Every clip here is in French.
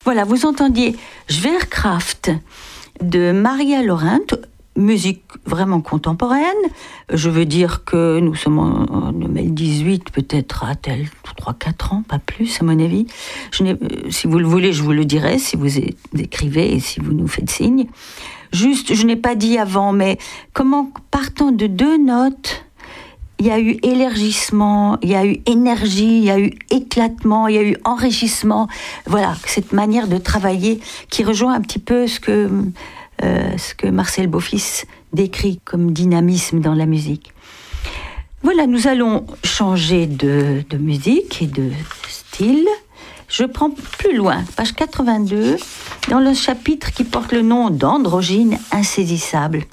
Voilà, vous entendiez Schwerkraft de Maria Laurent, musique vraiment contemporaine. Je veux dire que nous sommes en 2018, peut-être a-t-elle 3-4 ans, pas plus à mon avis. Si vous le voulez, je vous le dirai, si vous écrivez et si vous nous faites signe. Juste, je n'ai pas dit avant, mais comment, partant de 2 notes, il y a eu élargissement, il y a eu énergie, il y a eu éclatement, il y a eu enrichissement. Voilà, cette manière de travailler qui rejoint un petit peu ce que Marcel Beaufils décrit comme dynamisme dans la musique. Voilà, nous allons changer de musique et de style. Je prends plus loin, page 82, dans le chapitre qui porte le nom d'Androgyne insaisissable.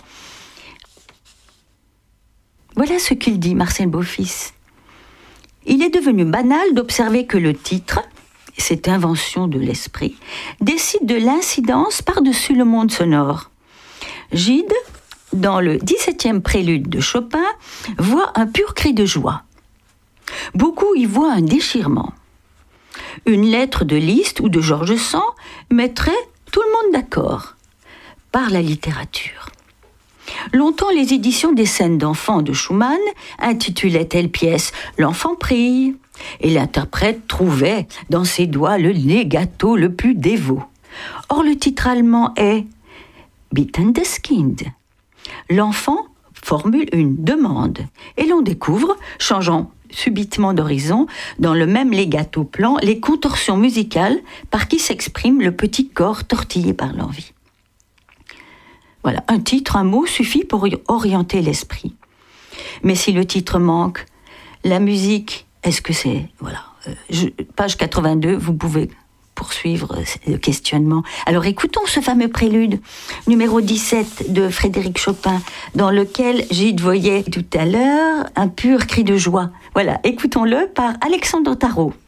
Voilà ce qu'il dit, Marcel Beaufils. Il est devenu banal d'observer que le titre, cette invention de l'esprit, décide de l'incidence par-dessus le monde sonore. Gide, dans le 17e prélude de Chopin, voit un pur cri de joie. Beaucoup y voient un déchirement. Une lettre de Liszt ou de Georges Sand mettrait tout le monde d'accord, par la littérature. Longtemps, les éditions des scènes d'enfants de Schumann intitulaient telle pièce « L'enfant prie » et l'interprète trouvait dans ses doigts le legato le plus dévot. Or, le titre allemand est « Bittendes Kind ». L'enfant formule une demande et l'on découvre, changeant subitement d'horizon, dans le même legato plan, les contorsions musicales par qui s'exprime le petit corps tortillé par l'envie. Voilà, un titre, un mot suffit pour orienter l'esprit. Mais si le titre manque, la musique, est-ce que c'est... Voilà, page 82, vous pouvez poursuivre le questionnement. Alors écoutons ce fameux prélude, numéro 17 de Frédéric Chopin, dans lequel Gide voyait tout à l'heure un pur cri de joie. Voilà, écoutons-le par Alexandre Tarot.